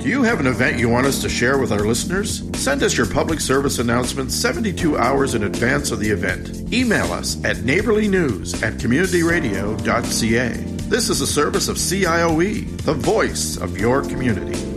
Do you have an event you want us to share with our listeners? Send us your public service announcement 72 hours in advance of the event. Email us at neighborlynews@communityradio.ca. This is a service of CIOE, the voice of your community.